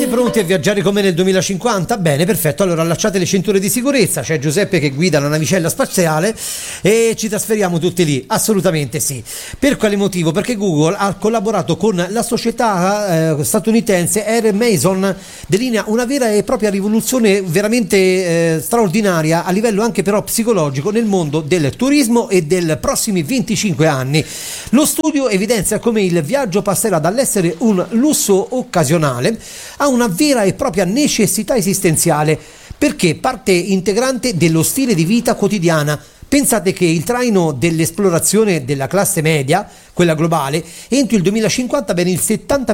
pronti a viaggiare come nel 2050? Bene, perfetto, allora allacciate le cinture di sicurezza, c'è Giuseppe che guida la navicella spaziale e ci trasferiamo tutti lì, assolutamente sì. Per quale motivo? Perché Google ha collaborato con la società statunitense Air Mason, delinea una vera e propria rivoluzione veramente straordinaria a livello anche però psicologico nel mondo del turismo e del prossimi 25 anni. Lo studio evidenzia come il viaggio passerà dall'essere un lusso occasionale a una vera e propria necessità esistenziale, perché parte integrante dello stile di vita quotidiana. Pensate che il traino dell'esplorazione della classe media, quella globale, entro il 2050 ben il 70%